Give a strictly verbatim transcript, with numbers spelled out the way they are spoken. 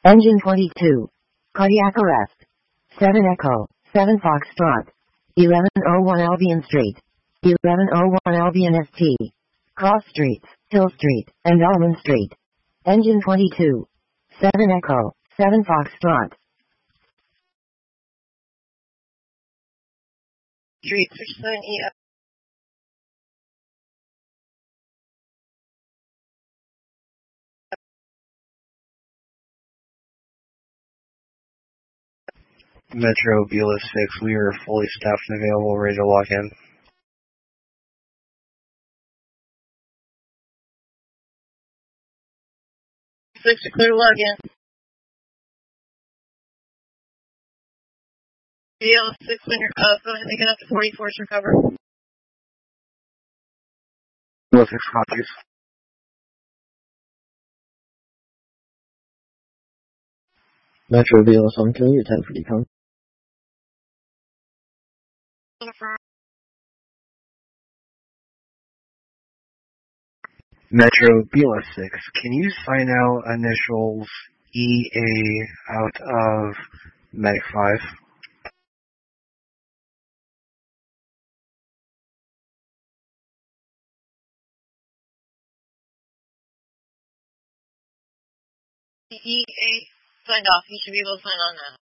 Engine twenty-two. Cardiac arrest. seven Echo, seven Foxtrot. eleven oh one Albion Street. eleven oh one Albion S T. Cross Streets, Hill Street, and Almond Street. Engine twenty-two. seven Echo, seven Foxtrot. Street, sixty-nine E F. Metro Beulah six, we are fully staffed and available, ready to lock in. six, clear to log in. Beulah six, when you're up, go ahead and make it up to forty-four to recover. Beulah six, copies. Metro Beulah seven, can you attend for decon? Metro Beulah six, can you sign out initials E A out of Medic five? E A signed off. You should be able to sign on now.